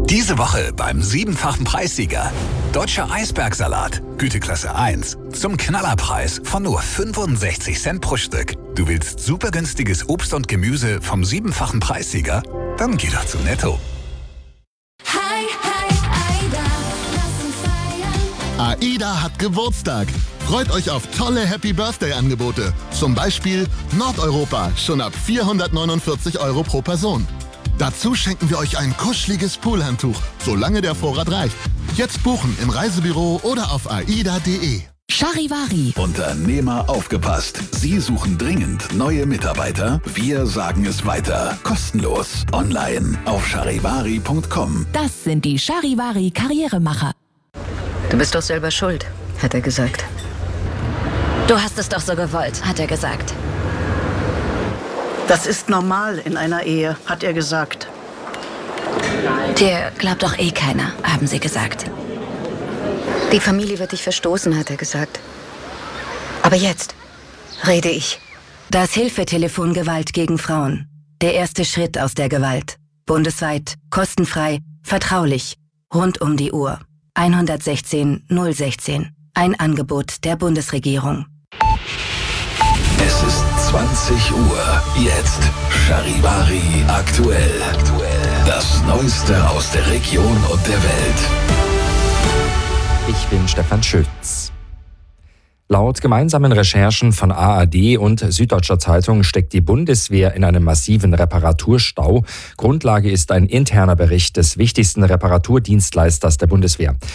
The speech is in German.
Diese Woche beim 7-fachen Preissieger. Deutscher Eisbergsalat, Güteklasse 1, zum Knallerpreis von nur 65 Cent pro Stück. Du willst super günstiges Obst und Gemüse vom 7-fachen Preissieger? Dann geh doch zu Netto. AIDA hat Geburtstag. Freut euch auf tolle Happy-Birthday-Angebote. Zum Beispiel Nordeuropa, schon ab 449 € pro Person. Dazu schenken wir euch ein kuscheliges Poolhandtuch, solange der Vorrat reicht. Jetzt buchen im Reisebüro oder auf aida.de. Charivari. Unternehmer aufgepasst. Sie suchen dringend neue Mitarbeiter. Wir sagen es weiter. Kostenlos. Online auf charivari.com. Das sind die Charivari Karrieremacher. Du bist doch selber schuld, hat er gesagt. Du hast es doch so gewollt, hat er gesagt. Das ist normal in einer Ehe, hat er gesagt. Dir glaubt doch eh keiner, haben sie gesagt. Die Familie wird dich verstoßen, hat er gesagt. Aber jetzt rede ich. Das Hilfetelefon Gewalt gegen Frauen. Der erste Schritt aus der Gewalt. Bundesweit, kostenfrei, vertraulich, rund um die Uhr. 116 016. Ein Angebot der Bundesregierung. Es ist 20 Uhr. Jetzt Charivari aktuell. Das Neueste aus der Region und der Welt. Ich bin Stefan Schütz. Laut gemeinsamen Recherchen von ARD und Süddeutscher Zeitung steckt die Bundeswehr in einem massiven Reparaturstau. Grundlage ist ein interner Bericht des wichtigsten Reparaturdienstleisters der Bundeswehr.